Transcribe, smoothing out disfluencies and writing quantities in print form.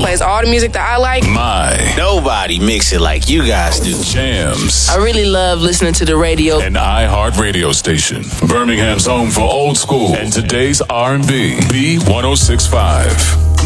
plays all the music that I like. Nobody mix it like you guys do. Jams. I really love listening to the radio. An iHeart radio station. Birmingham's home for old school and today's R&B. B1065.